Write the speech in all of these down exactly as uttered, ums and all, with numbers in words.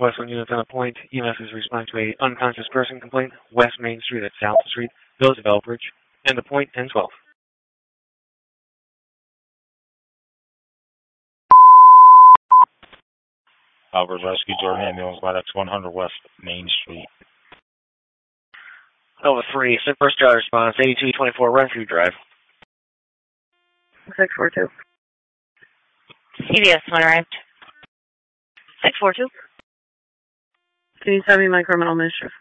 Westland units on a point. E M S is responding to a unconscious person complaint. West Main Street at South Street, Village of Elbridge. And the point ten twelve. Albert Rescue, Jordan Ambulance, Maddox one hundred West Main Street. Nova three, first driver response, eighty-two twenty-four Renfrew Drive. six four two. C B S one arrived. six four two. Can you send me my criminal mischief?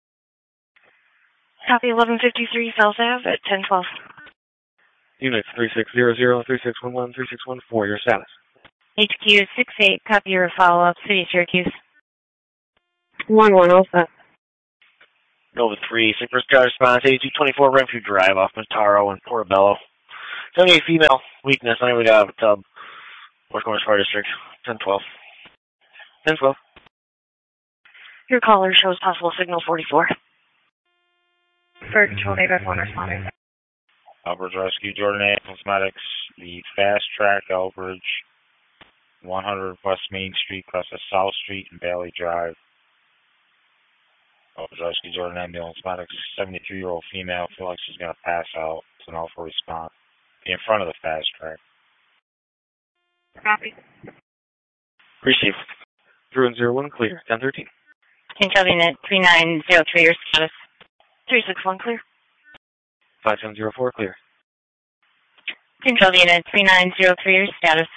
Copy eleven fifty-three South Ave at ten twelve. Units three six zero zero, three six one one, three six one four, your status. H Q six eight, copy your follow-up, City of Syracuse. one one, all set. Nova three, first driver response, eighty-two twenty-four Renfrew Drive off Mataro and Portobello. seventy-eight female, weakness, I think we got a tub. West Corners Fire District, ten twelve. ten twelve. Your caller shows possible signal forty-four. Fire Control, Neighbor one responding. Albert Rescue, Jordan Ambulance, Maddox, the Fast Track, Elbridge, one hundred West Main Street, across the South Street and Valley Drive. Albert Rescue, Jordan Ambulance, Maddox, seventy-three-year-old female, feel like she's going to pass out. It's an awful response. Be in front of the Fast Track. Copy. Receive. zero zero one, clear. ten thirteen. Control Unit three nine zero three, your status. three six one, clear. five seven zero four, clear. Control Unit three nine zero three, your status.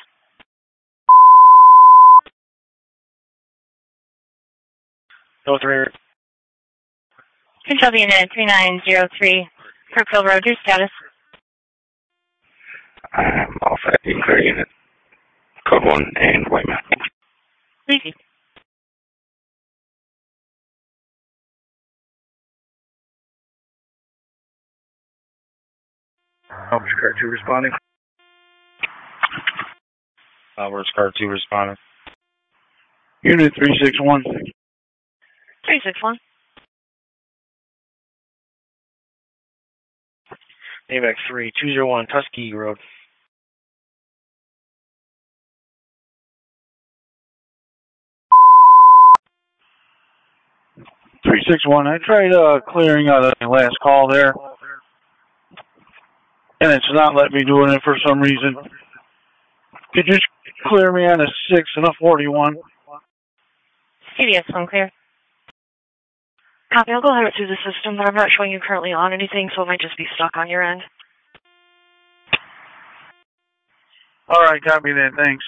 Nova three. Control Unit three nine zero three, Kirkville Road, your status. I'm off at the clear unit. Code one and Whiteman. Easy. Albert's car two responding. Albert's car two responding. Unit three six one. three six one. Navac three, two zero one Tuskegee Road. three six one. I tried uh, clearing out of the last call there, and it's not letting me do it for some reason. Could you clear me on a six and a forty-one? C B S one, clear. Copy, I'll go ahead through the system, but I'm not showing you currently on anything, so it might just be stuck on your end. All right, copy that. Thanks.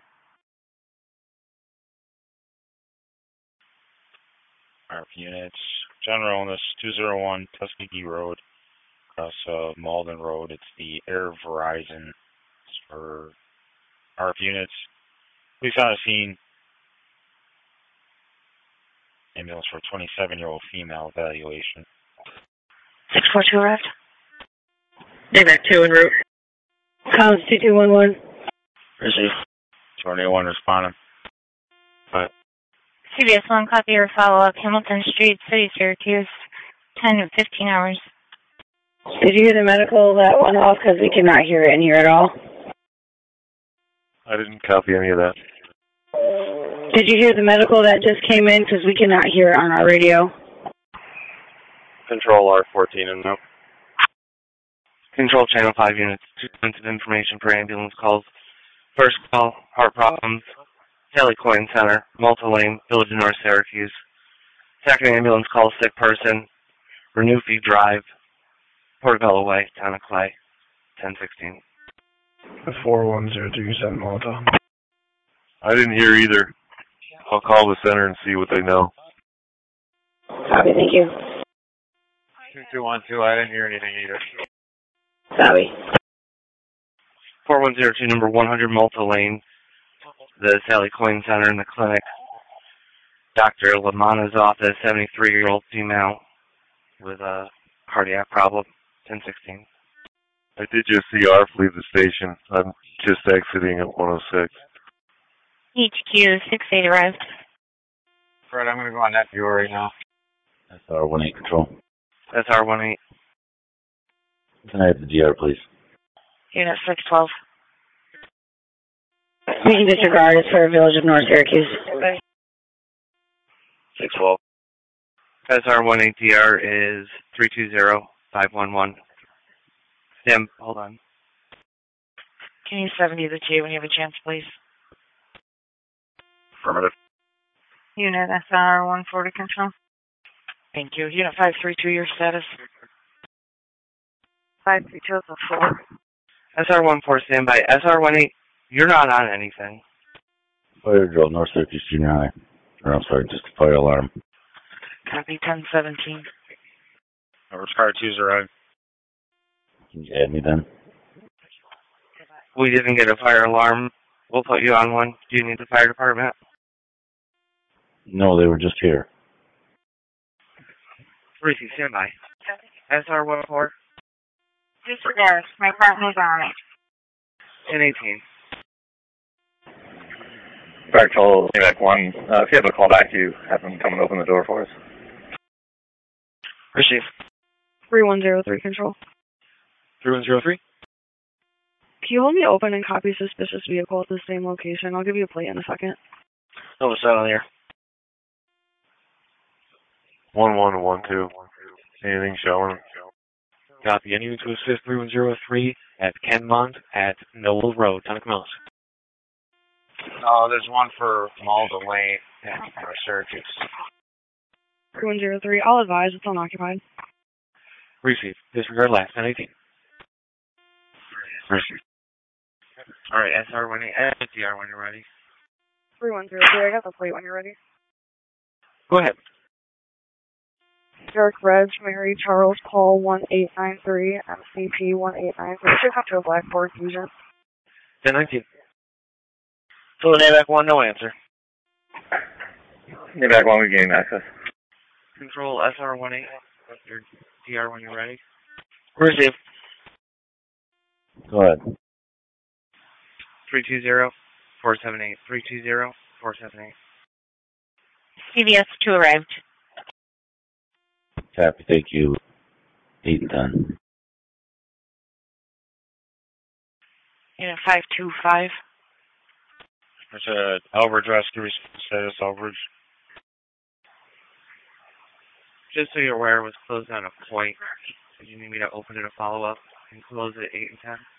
R F units. General illness two zero one Tuskegee Road, across uh, Malden Road. It's the Air Verizon. It's for R F units. Police on the scene. Ambulance for twenty-seven-year-old female evaluation. six four two arrived. Navac two en route. Collins two two one one. Receive. Tornado one responding. Right. C B S one, copy your follow-up, Hamilton Street, City, Syracuse, ten to fifteen hours. Did you hear the medical that went off? Because we cannot hear it in here at all. I didn't copy any of that. Did you hear the medical that just came in? Because we cannot hear it on our radio. Control R fourteen and no. Control Channel five units. Two sensitive information for ambulance calls. First call, heart problems. Sally Coyne Center, Malta Lane, Village of North Syracuse. Second ambulance call, sick person. Renewfee Drive, Portobello Way, Town of Clay, ten sixteen. four one zero two seven Malta. I didn't hear either. I'll call the center and see what they know. Copy, thank you. two two one two, I didn't hear anything either. Copy. four one zero two, number one hundred Malta Lane, the Sally Coyne Center in the clinic. Doctor Lamana's office, seventy-three-year-old female with a cardiac problem, ten sixteen. I did just see A R F leave the station. I'm just exiting at one oh six. H Q six eight arrived. Fred, I'm going to go on that view right now. That's R one eight control. That's R one eight. Can I have the G R, please? Unit six twelve. We can disregard it for Village of North Syracuse. six twelve. S R one eight D R is three two zero, five one one. Stand, hold on. Can you seventy the T when you have a chance, please? Affirmative. Unit S R one forty control. Thank you. Unit five three two, your status? five three two is a four. S R one four, stand by. S R one eight, you're not on anything. Fire drill, North Syracuse Junior High. Or I'm sorry, just a fire alarm. Copy ten seventeen. Over fire two zero. Can you add me then? We didn't get a fire alarm. We'll put you on one. Do you need the fire department? No, they were just here. Receive, stand by. S R one four. Disregard. My partner's on it. ten eighteen. Fire control, Back one. Uh, if you have a call back, you have them come and open the door for us. Receive. three one zero three control. three one zero three. Can you hold me open and copy suspicious vehicle at the same location? I'll give you a plate in a second. No, it's not on here. one one one two. Anything showing? Copy. Any unit to assist three one zero three at Kenmont at Noble Road, Tunica Mills. No, there's one for Malden Lane at Syracuse. three one zero three, I'll advise it's unoccupied. Receive. Disregard last, ten eighteen. Receive. All right, S R one eight, S D R when you're ready. three one zero three, I got the plate when you're ready. Go ahead. Derek Reg, Mary Charles Paul one eight nine three, M C P one eight nine three. Should come to a black Ford Fusion. ten nineteen. So the Navac one, no answer. Back one, we gain access. Control S R one eight, your D R when you're ready. Receive. Go ahead. three two zero, four seven eight. three two zero, four seven eight. C V S two arrived. Copy, thank you. eight and ten. Unit five two five. There's a Elbridge rescue status, Elbridge. Just so you're aware, it was closed on a point. Did you need me to open it to follow up and close it at eight and ten?